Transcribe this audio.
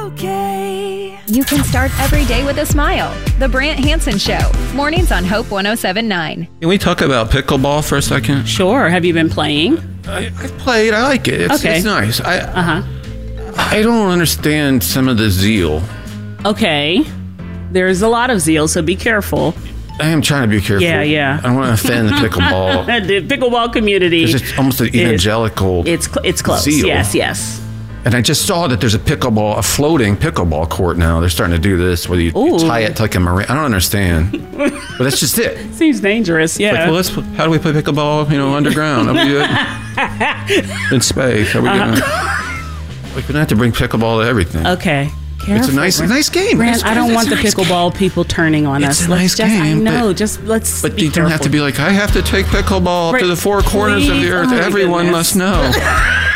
Okay. You can start every day with a smile. The Brant Hansen Show. Mornings on Hope 107.9. Can we talk about pickleball for a second? Sure. Have you been playing? I've played. I like it. It's nice. I don't understand some of the zeal. Okay. There's a lot of zeal, so be careful. I am trying to be careful. Yeah. I don't want to offend the pickleball. The pickleball community. It's almost an evangelical It's close. zeal. Yes. And I just saw that there's a floating pickleball court now. They're starting to do this where you tie it to like a marine. I don't understand. But that's just it. Seems dangerous, yeah. Like, well, how do we play pickleball, underground? Are we good? In space. Are we good? We're going to have to bring pickleball to everything. Okay. Careful. It's a nice game. Grant, I don't want the pickleball people turning on us. It's a nice game. I know. Let's But be you don't have to be like, I have to take pickleball to the four corners of the earth. Everyone must know.